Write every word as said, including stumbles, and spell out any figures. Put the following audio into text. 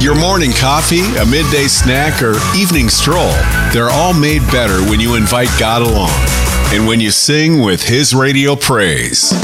Your morning coffee, a midday snack, or evening stroll, they're all made better when you invite God along and when you sing with His radio praise.